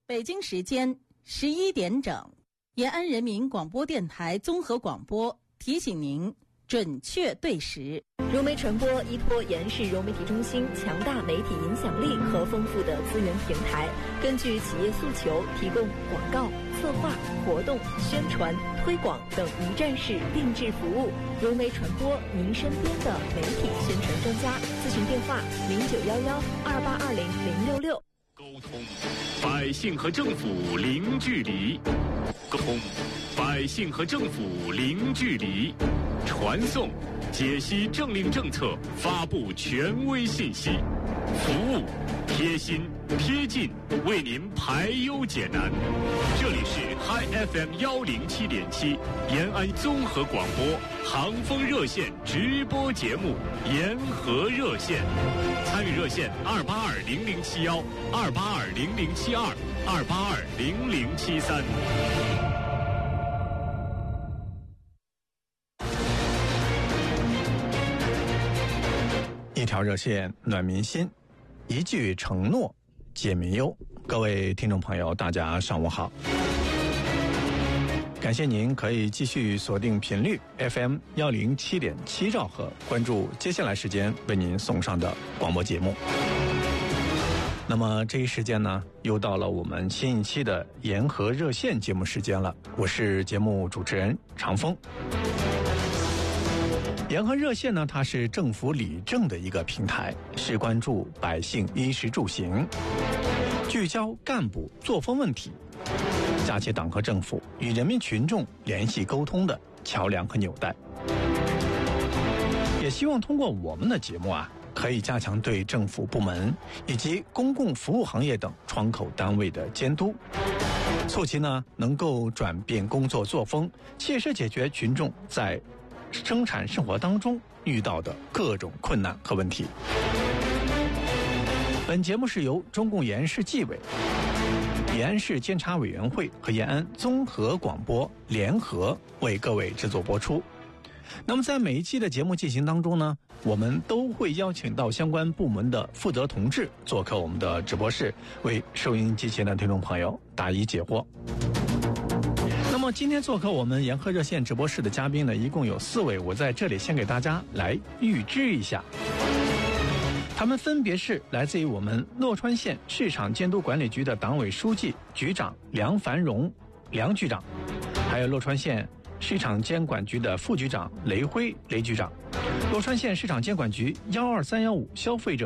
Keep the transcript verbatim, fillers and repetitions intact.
北京时间十一点整，延安人民广播电台综合广播提醒您准确对时。 融媒传播依托延安市融媒体中心强大媒体影响力和丰富的资源平台，根据企业诉求，提供广告、策划、活动、宣传、推广等一站式定制服务。融媒传播，您身边的媒体宣传专家。咨询电话：零九幺幺二八二零零六六。 沟通，百姓和政府零距离；沟通，百姓和政府零距离；传送，解析政令政策，发布权威信息；服务，贴心贴近，为您排忧解难。这里是 Hi F M 幺零七点七延安综合广播航风热线直播节目延河热线，参与热线二八二零零七幺二八二零零七二二八二零零七三。 一条热线暖民心，一句承诺解民忧。各位听众朋友，大家上午好。感谢您可以继续锁定频率 F M 幺零七点七兆赫，关注接下来时间为您送上的广播节目。那么这一时间呢，又到了我们新一期的延河热线节目时间了。我是节目主持人长风。延河热线呢，它是政府理政的一个平台，是关注百姓衣食住行，聚焦干部作风问题，架起党和政府与人民群众联系沟通的桥梁和纽带。也希望通过我们的节目啊，可以加强对政府部门以及公共服务行业等窗口单位的监督，促其呢能够转变工作作风，切实解决群众在生产生活当中遇到的各种困难和问题。本节目是由中共延安市纪委、延安市监察委员会和延安综合广播联合为各位制作播出。那么在每一期的节目进行当中呢，我们都会邀请到相关部门的负责同志做客我们的直播室，为收音机前的听众朋友答疑解惑。那么今天做客我们延河热线直播室的嘉宾呢，一共有四位，我在这里先给大家来预知一下。他们分别是来自于我们洛川县市场监督管理局的党委书记、局长梁繁荣梁局长，还有洛川县市场监管局的副局长雷辉雷局长，洛川县市场监管局幺二三幺五消费者